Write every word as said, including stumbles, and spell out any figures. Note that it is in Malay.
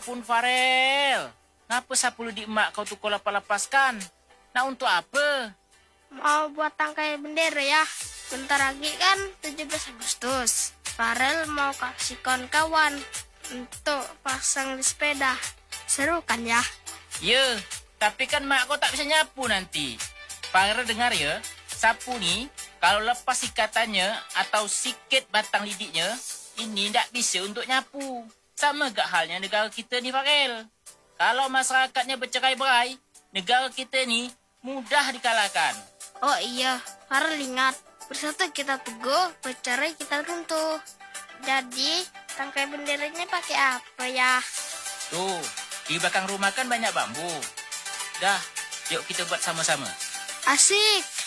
ampun, Farel. Ngapa sepuluh di emak kau tukar lapas-lapaskan? Nah, untuk apa? Mau buat tangkai bendera ya. Bentar lagi kan tujuh belas Agustus. Farel mau kasih kawan-kawan untuk pasang di sepeda. Seru kan ya? Ya, tapi kan mak kau tak bisa nyapu nanti. Farel dengar ya, sapu ni kalau lepas ikatannya atau sikit batang lidiknya, ini tak bisa untuk nyapu. Sama gak halnya negara kita ni, Farel. Kalau masyarakatnya bercerai-berai, negara kita ni mudah dikalahkan. Oh iya, Farel ingat. Bersatu kita teguh, bercerai kita runtuh. Jadi, tangkai benderanya pakai apa ya? Tuh, di belakang rumah kan banyak bambu. Dah, yuk kita buat sama-sama. Asik!